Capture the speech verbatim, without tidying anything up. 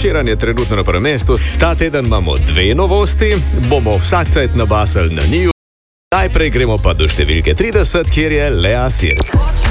Sheeran je trenutno na prvem mestu. Ta teden imamo dve novosti, bomo vsak cajt nabasali na njiju. Najprej gremo pa do številke trideset, kjer je Lea Sir.